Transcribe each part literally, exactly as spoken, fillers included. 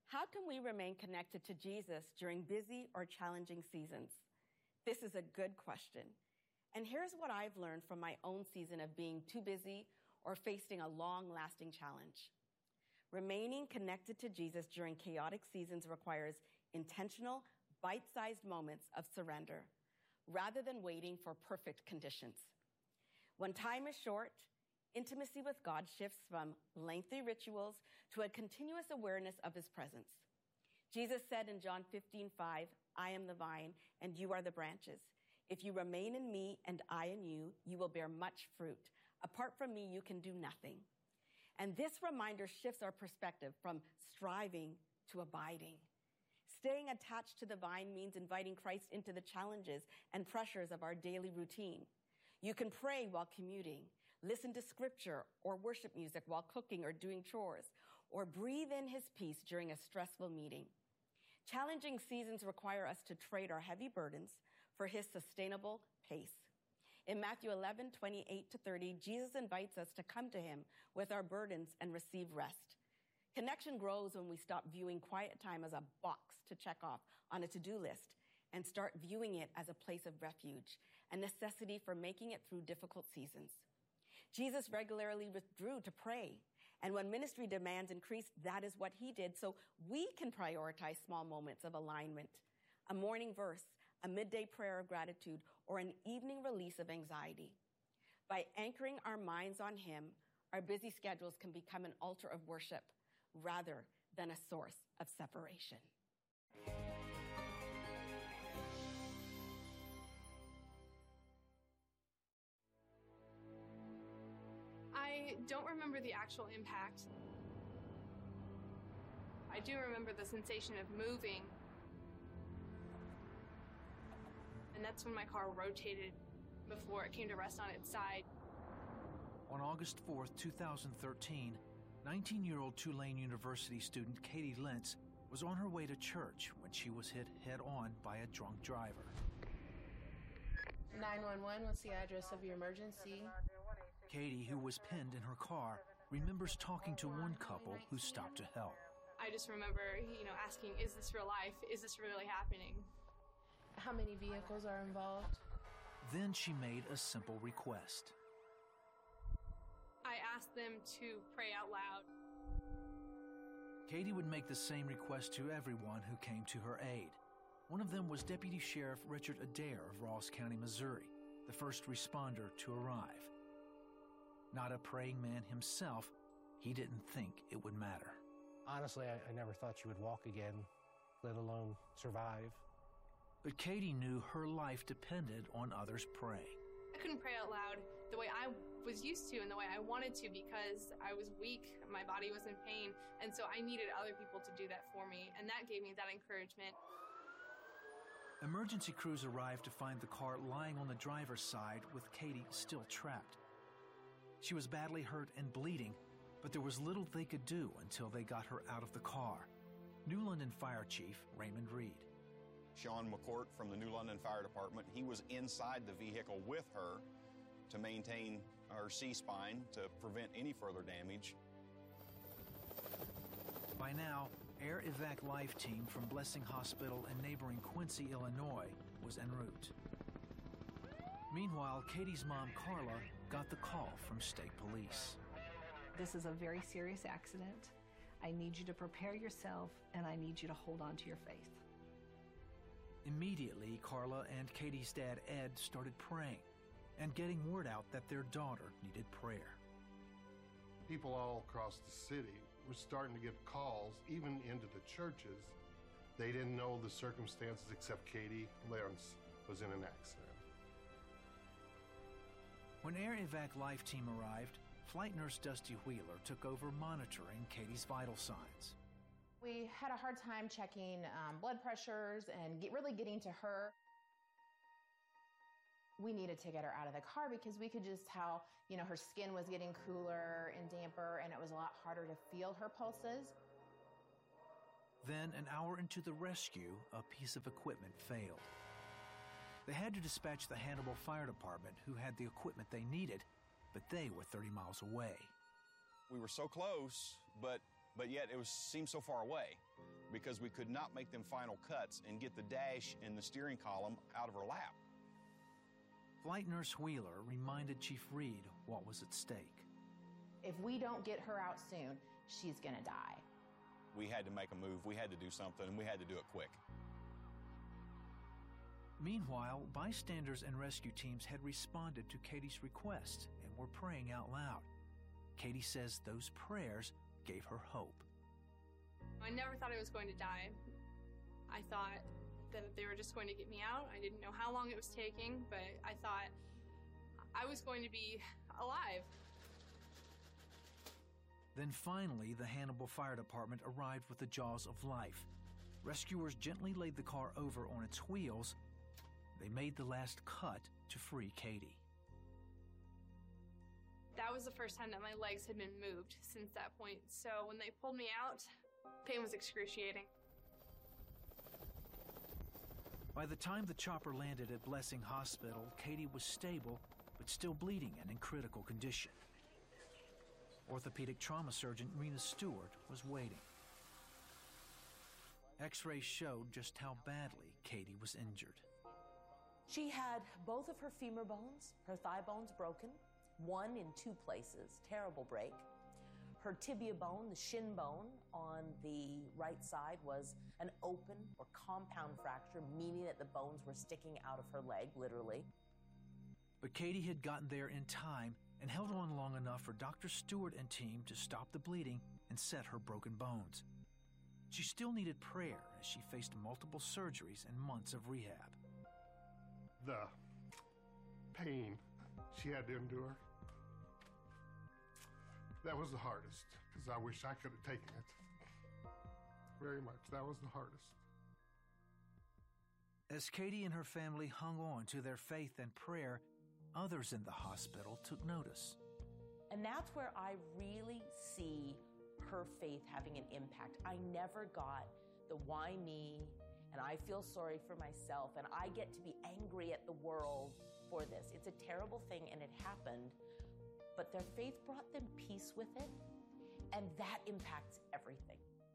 How can we remain connected to Jesus during busy or challenging seasons? This is a good question. And here's what I've learned from my own season of being too busy or facing a long-lasting challenge. Remaining connected to Jesus during chaotic seasons requires intentional, bite-sized moments of surrender, rather than waiting for perfect conditions. When time is short, intimacy with God shifts from lengthy rituals to a continuous awareness of his presence. Jesus said in John fifteen five, I am the vine, and you are the branches. If you remain in me and I in you, you will bear much fruit. Apart from me, you can do nothing. And this reminder shifts our perspective from striving to abiding. Staying attached to the vine means inviting Christ into the challenges and pressures of our daily routine. You can pray while commuting, listen to scripture or worship music while cooking or doing chores, or breathe in his peace during a stressful meeting. Challenging seasons require us to trade our heavy burdens for his sustainable pace. In Matthew eleven, twenty-eight to thirty, Jesus invites us to come to him with our burdens and receive rest. Connection grows when we stop viewing quiet time as a box to check off on a to-do list and start viewing it as a place of refuge, a necessity for making it through difficult seasons. Jesus regularly withdrew to pray, and when ministry demands increased, that is what he did, so we can prioritize small moments of alignment, a morning verse, a midday prayer of gratitude, or an evening release of anxiety. By anchoring our minds on him, our busy schedules can become an altar of worship rather than a source of separation. I don't remember the actual impact. I do remember the sensation of moving. And that's when my car rotated before it came to rest on its side. On August fourth, two thousand thirteen, nineteen-year-old Tulane University student Katie Lentz was on her way to church when she was hit head-on by a drunk driver. nine one one, what's the address of your emergency? Katie, who was pinned in her car, remembers talking to one couple who stopped to help. I just remember, you know, asking, is this real life? Is this really happening? How many vehicles are involved? Then she made a simple request. I asked them to pray out loud. Katie would make the same request to everyone who came to her aid. One of them was Deputy Sheriff Richard Adair of Ross County, Missouri, the first responder to arrive. Not a praying man himself, he didn't think it would matter. Honestly, I, I never thought she would walk again, let alone survive. But Katie knew her life depended on others praying. I couldn't pray out loud the way I was used to and the way I wanted to because I was weak, my body was in pain, and so I needed other people to do that for me, and that gave me that encouragement. Emergency crews arrived to find the car lying on the driver's side with Katie still trapped. She was badly hurt and bleeding, but there was little they could do until they got her out of the car. New London Fire Chief Raymond Reed. Sean McCourt from the New London Fire Department, he was inside the vehicle with her to maintain her C-spine to prevent any further damage. By now, Air Evac Life Team from Blessing Hospital in neighboring Quincy, Illinois, was en route. Meanwhile, Katie's mom, Carla, got the call from state police. This is a very serious accident. I need you to prepare yourself, and I need you to hold on to your faith. Immediately, Carla and Katie's dad, Ed, started praying and getting word out that their daughter needed prayer. People all across the city were starting to get calls, even into the churches. They didn't know the circumstances except Katie Lentz was in an accident. When Air Evac Life Team arrived, flight nurse Dusty Wheeler took over monitoring Katie's vital signs. We had a hard time checking um, blood pressures and get, really getting to her. We needed to get her out of the car because we could just tell, you know, her skin was getting cooler and damper, and it was a lot harder to feel her pulses. Then, an hour into the rescue, a piece of equipment failed. They had to dispatch the Hannibal Fire Department, who had the equipment they needed, but they were thirty miles away. We were so close, but, but yet it was, seemed so far away. because we could not make them final cuts and get the dash and the steering column out of her lap. Flight Nurse Wheeler reminded Chief Reed what was at stake. If we don't get her out soon, she's gonna die. We had to make a move, we had to do something, and we had to do it quick. Meanwhile, bystanders and rescue teams had responded to Katie's request and were praying out loud. Katie says those prayers gave her hope. I never thought I was going to die. I thought that they were just going to get me out. I didn't know how long it was taking, but I thought I was going to be alive. Then finally, the Hannibal Fire Department arrived with the jaws of life. Rescuers gently laid the car over on its wheels. They made the last cut to free Katie. That was the first time that my legs had been moved since that point. So when they pulled me out, pain was excruciating. By the time the chopper landed at Blessing Hospital, Katie was stable, but still bleeding and in critical condition. Orthopedic trauma surgeon Rena Stewart was waiting. X-rays showed just how badly Katie was injured. She had both of her femur bones, her thigh bones broken, one in two places, terrible break. Her tibia bone, the shin bone on the right side, was an open or compound fracture, meaning that the bones were sticking out of her leg, literally. But Katie had gotten there in time and held on long enough for Doctor Stewart and team to stop the bleeding and set her broken bones. She still needed prayer as she faced multiple surgeries and months of rehab. The pain she had to endure, that was the hardest, because I wish I could have taken it. Very much. That was the hardest. As Katie and her family hung on to their faith and prayer, others in the hospital took notice. And that's where I really see her faith having an impact. I never got the why me, and I feel sorry for myself, and I get to be angry at the world for this. It's a terrible thing, and it happened, but their faith brought them peace with it, and that impacts everything.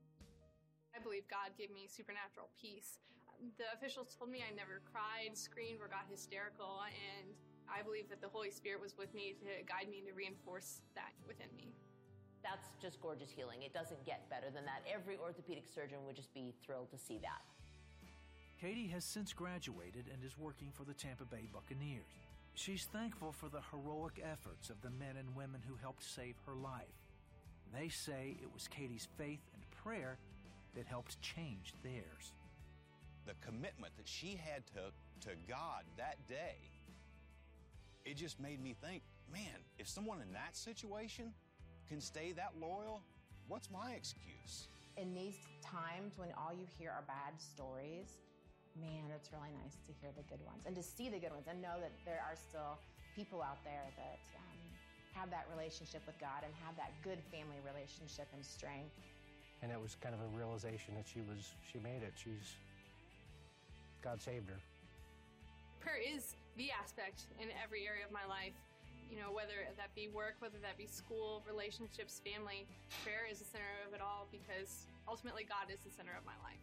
I believe God gave me supernatural peace. The officials told me I never cried, screamed, or got hysterical, and I believe that the Holy Spirit was with me to guide me and to reinforce that within me. That's just gorgeous healing. It doesn't get better than that. Every orthopedic surgeon would just be thrilled to see that. Katie has since graduated and is working for the Tampa Bay Buccaneers. She's thankful for the heroic efforts of the men and women who helped save her life. They say it was Katie's faith and prayer that helped change theirs. The commitment that she had to, to God that day, it just made me think, man, if someone in that situation can stay that loyal, what's my excuse? In these times when all you hear are bad stories, man, it's really nice to hear the good ones and to see the good ones and know that there are still people out there that um, have that relationship with God and have that good family relationship and strength. And it was kind of a realization that she was, she made it. She's, God saved her. Prayer is the aspect in every area of my life. You know, whether that be work, whether that be school, relationships, family, prayer is the center of it all because ultimately God is the center of my life.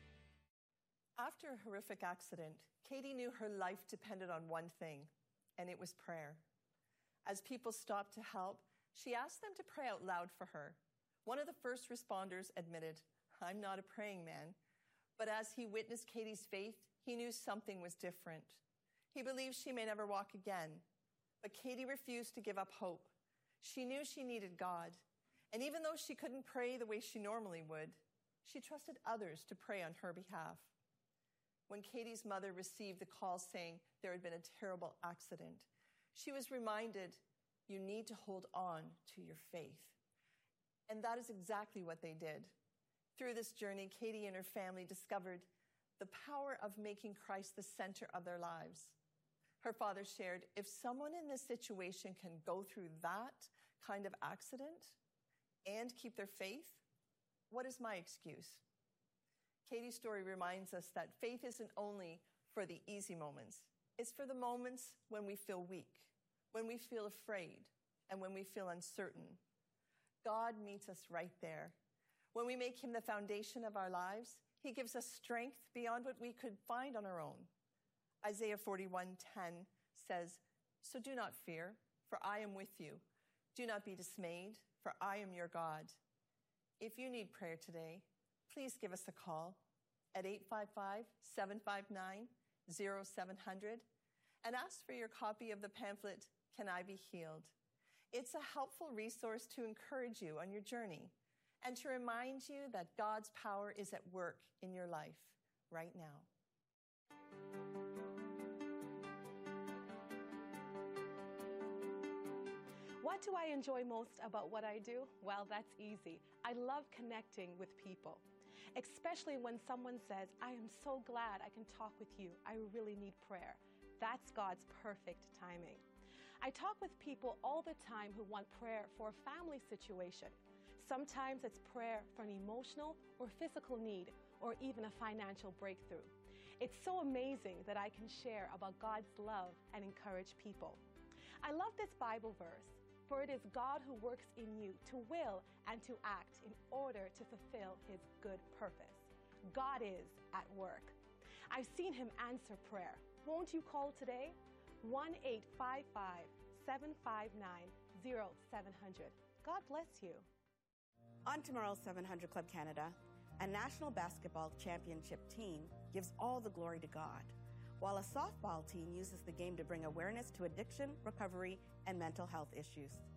After a horrific accident, Katie knew her life depended on one thing, and it was prayer. As people stopped to help, she asked them to pray out loud for her. One of the first responders admitted, "I'm not a praying man." But as he witnessed Katie's faith, he knew something was different. He believed she may never walk again. But Katie refused to give up hope. She knew she needed God. And even though she couldn't pray the way she normally would, she trusted others to pray on her behalf. When Katie's mother received the call saying there had been a terrible accident, she was reminded, you need to hold on to your faith. And that is exactly what they did. Through this journey, Katie and her family discovered the power of making Christ the center of their lives. Her father shared, if someone in this situation can go through that kind of accident and keep their faith, what is my excuse? Katie's story reminds us that faith isn't only for the easy moments. It's for the moments when we feel weak, when we feel afraid, and when we feel uncertain. God meets us right there. When we make him the foundation of our lives, he gives us strength beyond what we could find on our own. Isaiah forty-one ten says, "So do not fear, for I am with you. Do not be dismayed, for I am your God." If you need prayer today, please give us a call at eight five five, seven five nine, zero seven zero zero and ask for your copy of the pamphlet, Can I Be Healed? It's a helpful resource to encourage you on your journey and to remind you that God's power is at work in your life right now. What do I enjoy most about what I do? Well, that's easy. I love connecting with people, especially when someone says, "I am so glad I can talk with you. I really need prayer." That's God's perfect timing. I talk with people all the time who want prayer for a family situation. Sometimes it's prayer for an emotional or physical need, or even a financial breakthrough. It's so amazing that I can share about God's love and encourage people. I love this Bible verse. For it is God who works in you to will and to act in order to fulfill his good purpose. God is at work. I've seen him answer prayer. Won't you call today? one eight five five, seven five nine, zero seven zero zero. God bless you. On tomorrow's seven hundred Club Canada, a national basketball championship team gives all the glory to God, while a softball team uses the game to bring awareness to addiction, recovery, and mental health issues.